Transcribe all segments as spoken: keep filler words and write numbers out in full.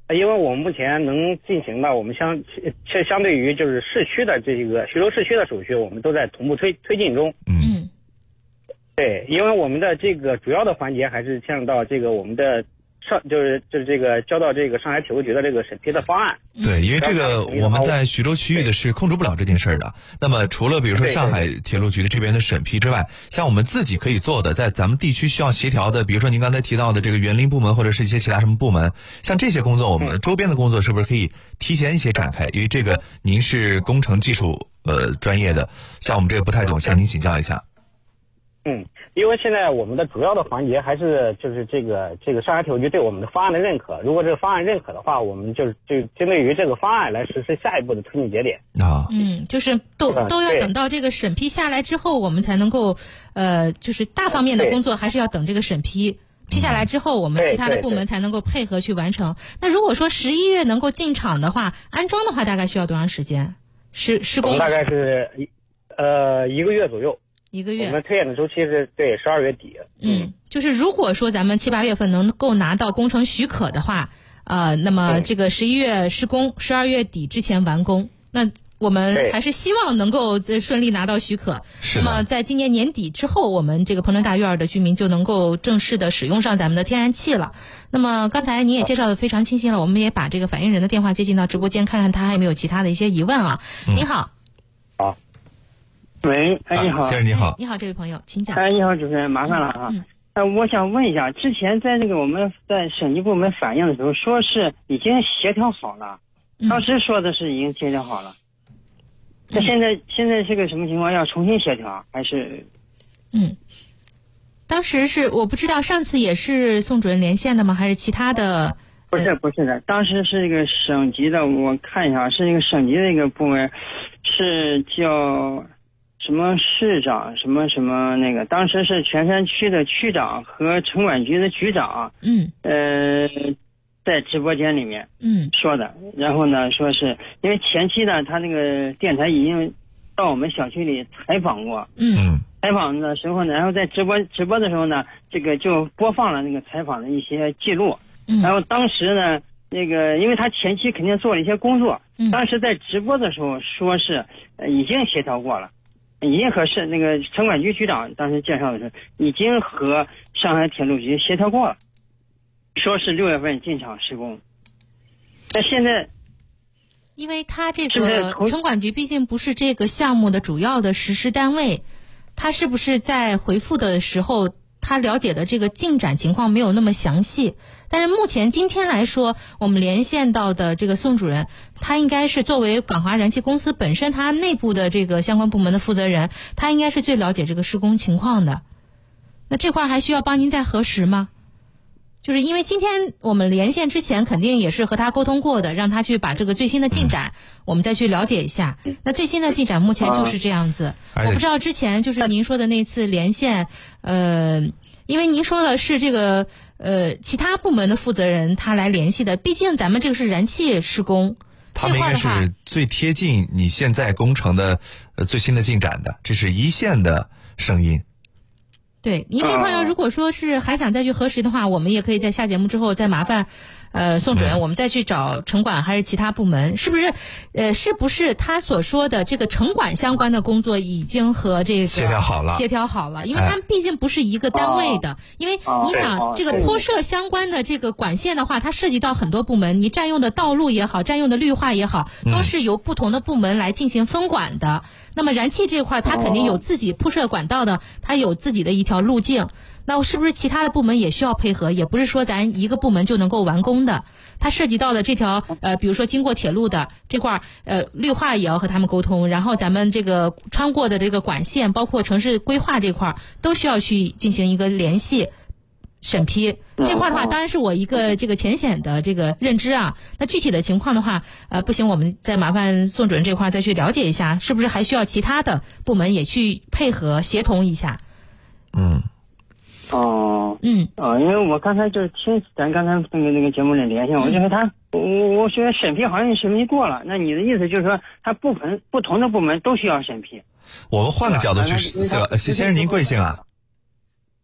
因为我们目前能进行的，我们相相相对于就是市区的这个徐州市区的手续，我们都在同步推推进中。 嗯， 对，因为我们的这个主要的环节还是牵扯到这个我们的上就是就是这个交到这个上海铁路局的这个审批的方案。 对，因为这个我们在徐州区域的是控制不了这件事儿的。那么除了比如说上海铁路局的这边的审批之外，像我们自己可以做的，在咱们地区需要协调的，比如说您刚才提到的这个园林部门或者是一些其他什么部门，像这些工作，我们周边的工作是不是可以提前一些展开？因为这个您是工程技术呃专业的，像我们这个不太懂，向您请教一下。 嗯，因为现在我们的主要的环节还是就是这个这个上海铁路局对我们的方案的认可。如果这个方案认可的话，我们就是就针对于这个方案来实施下一步的推进节点啊。 嗯，就是都都要等到这个审批下来之后，我们才能够呃，就是大方面的工作还是要等这个审批批下来之后，我们其他的部门才能够配合去完成。那如果说十一月能够进场的话，安装的话大概需要多长时间？施施工大概是一呃一个月左右。 一个月， 我们推演的周期是对十二月底。 嗯，就是如果说咱们七八月份能够拿到工程许可的话，呃，那么这个十一月施工，十二月底之前完工。那我们还是希望能够顺利拿到许可。那么在今年年底之后，我们这个彭城大院的居民就能够正式的使用上咱们的天然气了。那么刚才您也介绍的非常清晰了，我们也把这个反映人的电话接进到直播间，看看他还有没有其他的一些疑问啊。 嗯、 您好。 好。 喂，哎，你好， 先生你好， 你好，这位朋友，请讲。 哎，你好，主持人，麻烦了啊。嗯，呃，我想问一下，之前在这个我们在审计部门反映的时候，说是已经协调好了，当时说的是已经协调好了。那、嗯、现在现在是个什么情况？要重新协调还是？ 嗯，当时是我不知道，上次也是宋主任连线的吗？还是其他的？ 不是，不是的，当时是一个省级的，我看一下，是一个省级的一个部门，是叫。什么市长什么什么那个，当时是全山区的区长和城管局的局长， 嗯， 呃，在直播间里面， 嗯， 说的。然后呢，说是因为前期呢，他那个电台已经到我们小区里采访过， 嗯， 采访的时候呢，然后在直播直播的时候呢，这个就播放了那个采访的一些记录， 嗯， 然后当时呢，那个因为他前期肯定做了一些工作， 嗯， 当时在直播的时候说是呃已经协调过了。已经和是那个城管局局长当时介绍的是，已经和上海铁路局协调过了，说是六月份进场施工。那现在， 因为他这个城管局毕竟不是这个项目的主要的实施单位，他是不是在回复的时候，他了解的这个进展情况没有那么详细？但是目前今天来说，我们连线到的这个宋主任，他应该是作为广华燃气公司本身他内部的这个相关部门的负责人，他应该是最了解这个施工情况的。那这块还需要帮您再核实吗？就是因为今天我们连线之前肯定也是和他沟通过的，让他去把这个最新的进展我们再去了解一下。那最新的进展目前就是这样子。我不知道之前就是您说的那次连线，呃，因为您说的是这个呃其他部门的负责人他来联系的，毕竟咱们这个是燃气施工， 他们应该是最贴近你现在工程的呃最新的进展的，这是一线的声音。 对，您这块要如果说是还想再去核实的话，我们也可以在下节目之后再麻烦呃宋主任，我们再去找城管还是其他部门，是不是呃是不是他所说的这个城管相关的工作已经和这个协调好了？ 协调好了，因为他们毕竟不是一个单位的，因为你想这个铺设相关的这个管线的话，它涉及到很多部门，你占用的道路也好，占用的绿化也好，都是由不同的部门来进行分管的。那么燃气这块它肯定有自己铺设管道的，它有自己的一条路径，那是不是其他的部门也需要配合？也不是说咱一个部门就能够完工的，它涉及到的这条呃比如说经过铁路的这块呃绿化也要和他们沟通，然后咱们这个穿过的这个管线包括城市规划这块都需要去进行一个联系审批。这块的话当然是我一个这个浅显的这个认知啊，那具体的情况的话呃不行，我们再麻烦宋主任这块再去了解一下，是不是还需要其他的部门也去配合协同一下。 嗯哦嗯哦，因为我刚才就是听咱刚才那个那个节目里连线，我觉得他我我觉得审批好像审批过了，那你的意思就是说他不同不同的部门都需要审批？ 我们换个角度去，这个先生您贵姓啊？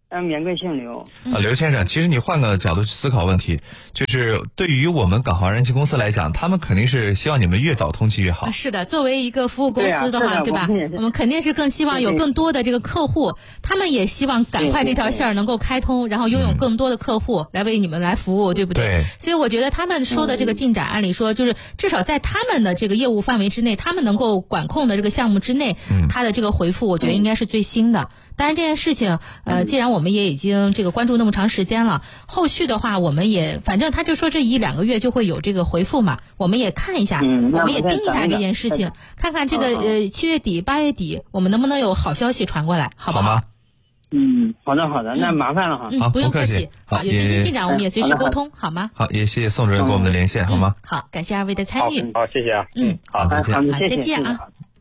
呃，免贵姓刘。 啊，刘先生，其实你换个角度去思考问题，就是对于我们港航燃气公司来讲，他们肯定是希望你们越早通气越好。 是的，作为一个服务公司的话， 对, 对吧？我们肯定是更希望有更多的这个客户，他们也希望赶快这条线能够开通，然后拥有更多的客户来为你们来服务，对不对？ 对。 所以我觉得他们说的这个进展，按理说就是至少在他们的这个业务范围之内，他们能够管控的这个项目之内，他的这个回复，我觉得应该是最新的。当然这件事情，呃，既然我们也已经这个关注那么长时间了，后续的话，我们也反正他就说这一两个月就会有这个回复嘛，我们也看一下， 嗯、 我们也盯一下这件事情，看看这个呃七月底八月底我们能不能有好消息传过来，好不好？ 好吗？ 嗯，好的好的，那麻烦了哈。 嗯，不用客气。好，有最新进展我们也随时沟通，好吗？ 好，也谢谢宋主任给我们的连线，好吗？ 好，感谢二位的参与。 好，谢谢啊。 嗯， 好，再见。 好，再见啊。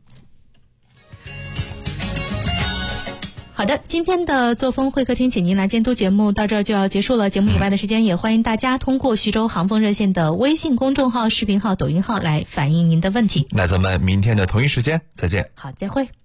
好的，今天的作风会客厅请您来监督节目到这儿就要结束了。节目以外的时间，也欢迎大家通过徐州航风热线的微信公众号、视频号、抖音号来反映您的问题。 那咱们明天的同一时间再见。 好，再会。